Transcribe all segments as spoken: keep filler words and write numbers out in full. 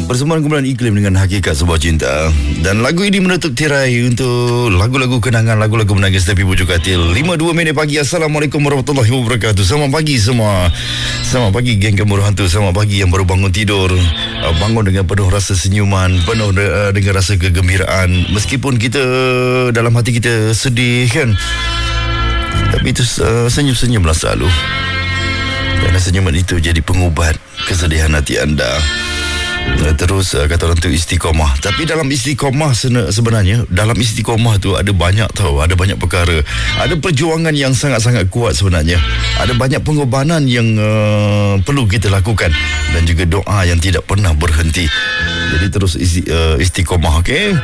Persembahan kumpulan iklim dengan hakikat sebuah cinta. Dan lagu ini menutup tirai untuk lagu-lagu kenangan, lagu-lagu menangis tapi pujuk hati. lima puluh dua minit pagi. Assalamualaikum warahmatullahi wabarakatuh. Selamat pagi semua. Selamat pagi geng Gemuruh Hantu. Selamat pagi yang baru bangun tidur. Bangun dengan penuh rasa senyuman, penuh de- dengan rasa kegembiraan. Meskipun kita dalam hati kita sedih kan, tapi itu uh, senyum-senyumlah selalu. Kerana senyuman itu jadi pengubat kesedihan hati anda. Terus uh, kata orang tu istiqomah. Tapi dalam istiqomah sebenarnya, dalam istiqomah tu ada banyak tahu, ada banyak perkara. Ada perjuangan yang sangat-sangat kuat sebenarnya. Ada banyak pengorbanan yang uh, perlu kita lakukan. Dan juga doa yang tidak pernah berhenti. Jadi terus isti, uh, istiqomah, okey?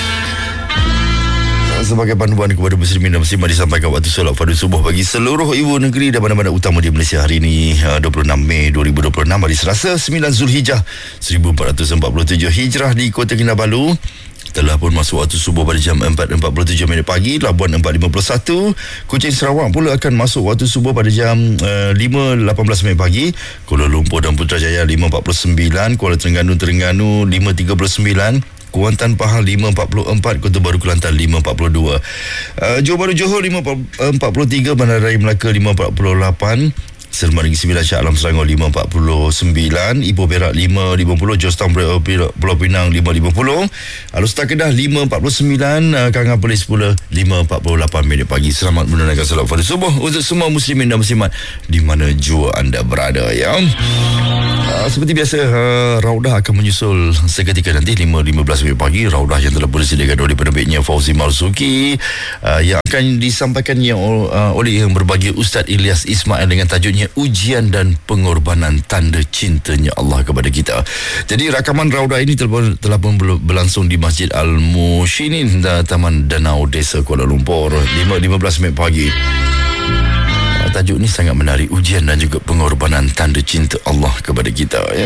Sebagai panduan kepada muslimin dan muslimat disampaikan waktu solat fardu subuh bagi seluruh ibu negeri dan mana-mana utama di Malaysia hari ini, dua puluh enam Mei dua ribu dua puluh enam, hari Selasa, sembilan Zulhijjah seribu empat ratus empat puluh tujuh Hijrah. Di Kota Kinabalu telah pun masuk waktu subuh pada jam empat empat puluh tujuh minit pagi. Labuan empat lima puluh satu. Kuching Sarawak pula akan masuk waktu subuh pada jam uh, lima lapan belas minit pagi. Kuala Lumpur dan Putrajaya lima empat puluh sembilan. Kuala Terengganu Terengganu lima tiga puluh sembilan. Kuantan Pahang lima empat puluh empat, Kota Baru Kelantan lima empat puluh dua, uh, Johor Bahru Johor lima empat puluh tiga, Bandaraya Melaka lima empat puluh lapan, Selma Negeri Sembilan Shah Alam Selangor lima empat puluh sembilan, Ipoh Perak lima lima puluh, Georgetown Pulau Pinang lima lima puluh, Alustar Kedah lima empat puluh sembilan, uh, Kangan Polis pula lima empat puluh lapan minit pagi. Selamat menunaikan solat fardu subuh untuk semua muslimin dan muslimat di mana jua anda berada ya. Uh, seperti biasa, uh, Raudah akan menyusul seketika nanti lima lima belas minit pagi. Raudah yang telah disediakan oleh penerbitnya Fauzi Marzuki, uh, yang akan disampaikan yang, uh, oleh yang berbahagia Ustaz Ilyas Ismail dengan tajuknya Ujian dan Pengorbanan Tanda Cintanya Allah kepada kita. Jadi rakaman Raudah ini telah, telah pun berlangsung di Masjid Al-Mushinin, Taman Danau Desa Kuala Lumpur, lima lima belas minit pagi. Tajuk ni sangat menarik, ujian dan juga pengorbanan tanda cinta Allah kepada kita ya.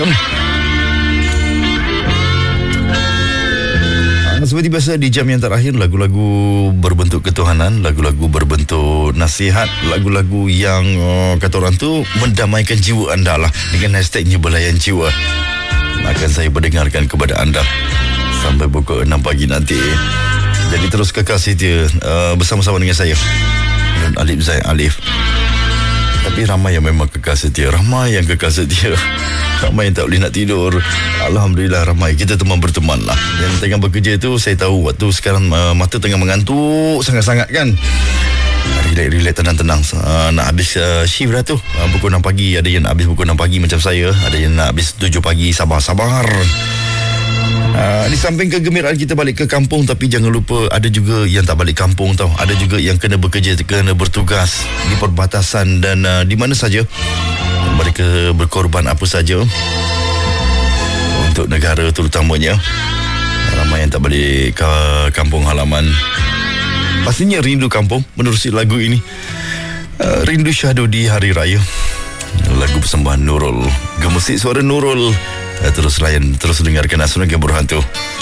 Seperti biasa di jam yang terakhir, lagu-lagu berbentuk ketuhanan, lagu-lagu berbentuk nasihat, lagu-lagu yang uh, kata orang tu mendamaikan jiwa anda lah, dengan hashtagnya belayan jiwa, akan saya berdengarkan kepada anda sampai pukul enam pagi nanti. Jadi terus kekal setia uh, bersama-sama dengan saya Nun Alif Zain Alif. Tapi ramai yang memang kekal setia, ramai yang kekal setia, ramai yang tak boleh nak tidur. Alhamdulillah ramai. Kita teman berteman lah. Yang tengah bekerja tu, saya tahu waktu sekarang uh, mata tengah mengantuk sangat-sangat kan. Relax-relax, tenang-tenang, uh, nak habis uh, shift dah tu, uh, pukul enam pagi. Ada yang nak habis pukul enam pagi macam saya, ada yang nak habis tujuh pagi. Sabar-sabar. Uh, di samping kegembiraan kita balik ke kampung, tapi jangan lupa ada juga yang tak balik kampung tau. Ada juga yang kena bekerja, kena bertugas di perbatasan dan uh, di mana saja. Mereka berkorban apa saja untuk negara terutamanya. Ramai yang tak balik ke kampung halaman. Pastinya rindu kampung menerusi lagu ini. Uh, rindu syahdu di hari raya. Lagu persembahan Nurul, gemusik suara Nurul. Uh, terus layan, terus dengarkan Asrul Gemuruh Hantu.